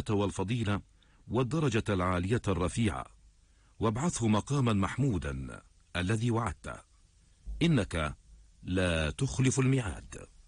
والفضيلة والدرجة العالية الرفيعة، وابعثه مقاما محمودا الذي وعدته، إنك لا تخلف الميعاد.